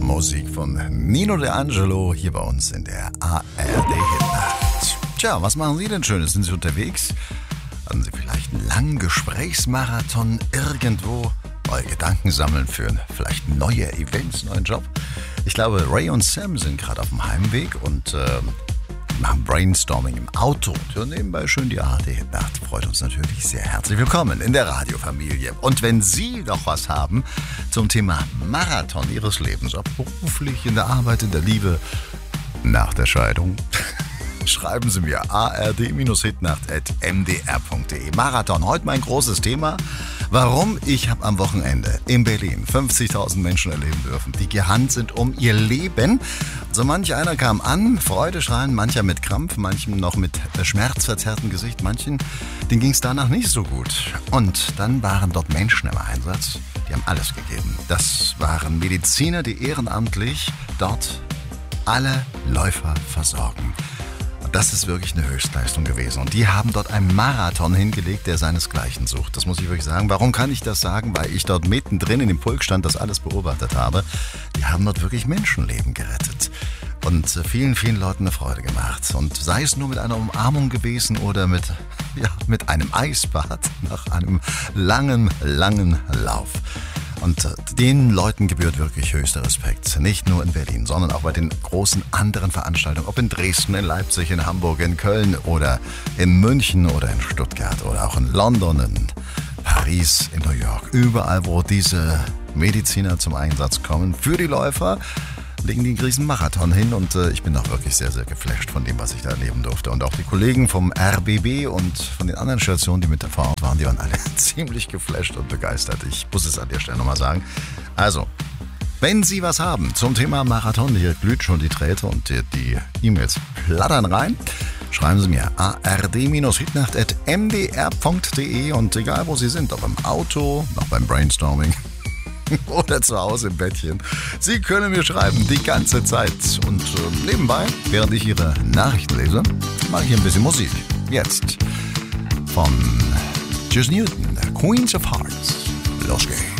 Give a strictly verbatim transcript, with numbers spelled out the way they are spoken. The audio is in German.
Musik von Nino D'Angelo hier bei uns in der A R D-Hitnacht. Tja, was machen Sie denn Schönes? Sind Sie unterwegs? Hatten Sie vielleicht einen langen Gesprächsmarathon irgendwo? Neue Gedanken sammeln für vielleicht neue Events, neuen Job? Ich glaube, Ray und Sam sind gerade auf dem Heimweg und äh, machen Brainstorming im Auto und hören nebenbei schön die A R D-Hitnacht. Freut uns natürlich sehr. Herzlich willkommen in der Radiofamilie. Und wenn Sie noch was haben zum Thema Marathon Ihres Lebens, ob beruflich, in der Arbeit, in der Liebe, nach der Scheidung, schreiben Sie mir a r d hitnacht at m d r punkt d e. Marathon, heute mein großes Thema. Warum? Ich habe am Wochenende in Berlin fünfzigtausend Menschen erleben dürfen, die gerannt sind um ihr Leben. So manch einer kam an, Freudeschreien, mancher mit Krampf, manchem noch mit schmerzverzerrtem Gesicht, manchen, denen ging es danach nicht so gut. Und dann waren dort Menschen im Einsatz, die haben alles gegeben. Das waren Mediziner, die ehrenamtlich dort alle Läufer versorgen. Das ist wirklich eine Höchstleistung gewesen. Und die haben dort einen Marathon hingelegt, der seinesgleichen sucht. Das muss ich wirklich sagen. Warum kann ich das sagen? Weil ich dort mittendrin in dem Pulk stand, das alles beobachtet habe. Die haben dort wirklich Menschenleben gerettet. Und vielen, vielen Leuten eine Freude gemacht. Und sei es nur mit einer Umarmung gewesen oder mit, ja, mit einem Eisbad nach einem langen, langen Lauf. Und den Leuten gebührt wirklich höchster Respekt. Nicht nur in Berlin, sondern auch bei den großen anderen Veranstaltungen. Ob in Dresden, in Leipzig, in Hamburg, in Köln oder in München oder in Stuttgart oder auch in London, in Paris, in New York. Überall, wo diese Mediziner zum Einsatz kommen, für die Läufer, legen die einen riesen Marathon hin. Und äh, ich bin auch wirklich sehr, sehr geflasht von dem, was ich da erleben durfte. Und auch die Kollegen vom R B B und von den anderen Stationen, die mit vor Ort waren, die waren alle ziemlich geflasht und begeistert. Ich muss es an der Stelle nochmal sagen. Also, wenn Sie was haben zum Thema Marathon, hier glüht schon die Träte und die, die E-Mails plattern rein, schreiben Sie mir a r d hitnacht at m d r punkt d e und egal wo Sie sind, ob im Auto, noch beim Brainstorming oder zu Hause im Bettchen. Sie können mir schreiben, die ganze Zeit. Und äh, nebenbei, während ich Ihre Nachrichten lese, mache ich ein bisschen Musik. Jetzt von Just Newton, Queens of Hearts. Los geht's.